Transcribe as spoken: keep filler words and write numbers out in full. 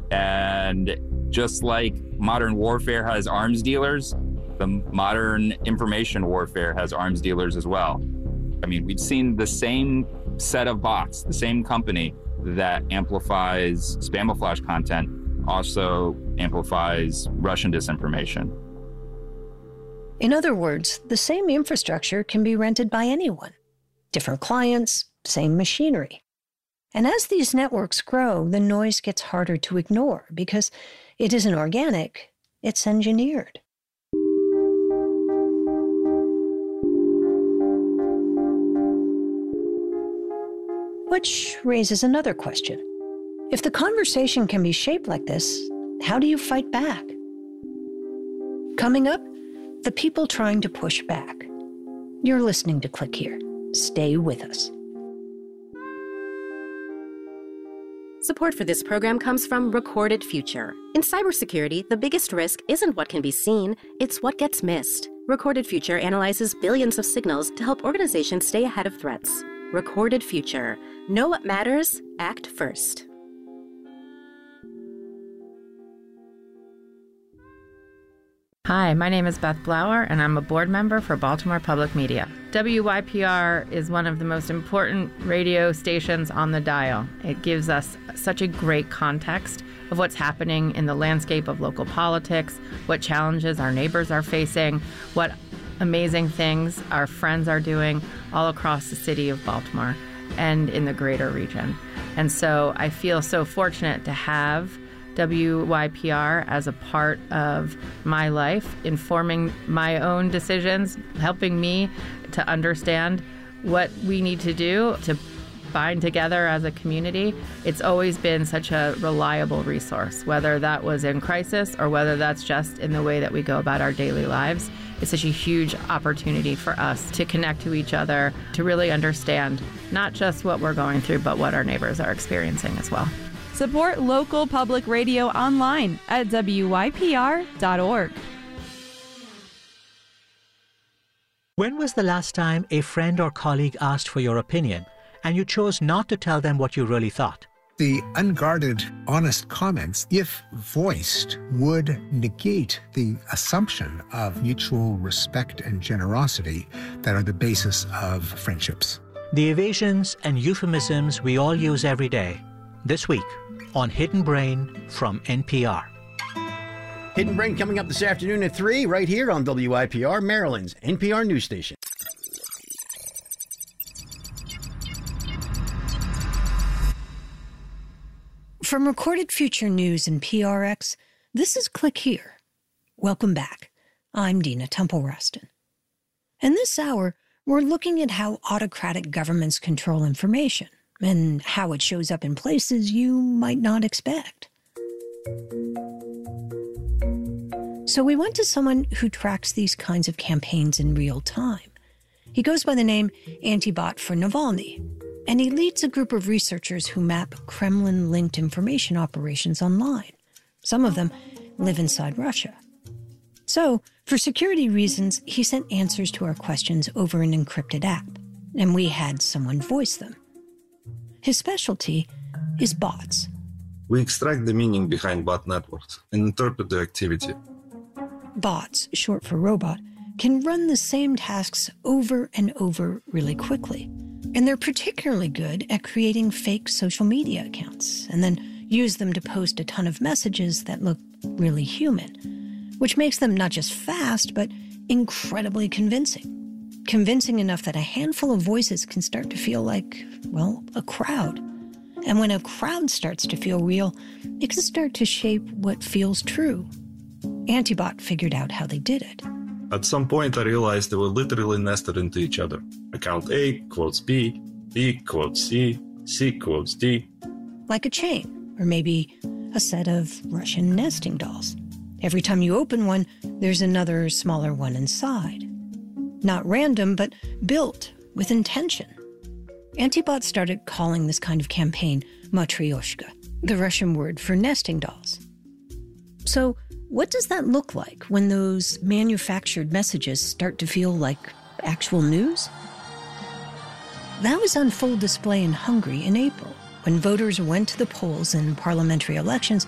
And just like modern warfare has arms dealers, the modern information warfare has arms dealers as well. I mean, we've seen the same set of bots, the same company that amplifies Spamoflash content also amplifies Russian disinformation. In other words, the same infrastructure can be rented by anyone. Different clients, same machinery. And as these networks grow, the noise gets harder to ignore because it isn't organic, it's engineered. Which raises another question. If the conversation can be shaped like this, how do you fight back? Coming up, the people trying to push back. You're listening to Click Here. Stay with us. Support for this program comes from Recorded Future. In cybersecurity, the biggest risk isn't what can be seen, it's what gets missed. Recorded Future analyzes billions of signals to help organizations stay ahead of threats. Recorded Future. Know what matters, act first. Hi, my name is Beth Blower, and I'm a board member for Baltimore Public Media. W Y P R is one of the most important radio stations on the dial. It gives us such a great context of what's happening in the landscape of local politics, what challenges our neighbors are facing, what amazing things our friends are doing all across the city of Baltimore and in the greater region. And so I feel so fortunate to have W Y P R as a part of my life, informing my own decisions, helping me to understand what we need to do to bind together as a community. It's always been such a reliable resource, whether that was in crisis or whether that's just in the way that we go about our daily lives. It's such a huge opportunity for us to connect to each other, to really understand not just what we're going through, but what our neighbors are experiencing as well. Support local public radio online at W Y P R dot org. When was the last time a friend or colleague asked for your opinion and you chose not to tell them what you really thought? The unguarded, honest comments, if voiced, would negate the assumption of mutual respect and generosity that are the basis of friendships. The evasions and euphemisms we all use every day. This week on Hidden Brain from N P R. Hidden Brain coming up this afternoon at three, right here on W I P R, Maryland's N P R news station. From Recorded Future News and P R X, this is Click Here. Welcome back. I'm Dina Temple-Rustin. In this hour, we're looking at how autocratic governments control information and how it shows up in places you might not expect. So we went to someone who tracks these kinds of campaigns in real time. He goes by the name Antibot for Navalny, and he leads a group of researchers who map Kremlin-linked information operations online. Some of them live inside Russia. So, for security reasons, he sent answers to our questions over an encrypted app, and we had someone voice them. His specialty is bots. We extract the meaning behind bot networks and interpret the activity. Bots, short for robot, can run the same tasks over and over really quickly. And they're particularly good at creating fake social media accounts and then use them to post a ton of messages that look really human, which makes them not just fast, but incredibly convincing. Convincing enough that a handful of voices can start to feel like, well, a crowd. And when a crowd starts to feel real, it can start to shape what feels true. Antibot figured out how they did it. At some point, I realized they were literally nested into each other. Account A quotes B, B quotes C, C quotes D. Like a chain, or maybe a set of Russian nesting dolls. Every time you open one, there's another smaller one inside. Not random, but built with intention. Antibot started calling this kind of campaign Matryoshka, the Russian word for nesting dolls. So, what does that look like when those manufactured messages start to feel like actual news? That was on full display in Hungary in April, when voters went to the polls in parliamentary elections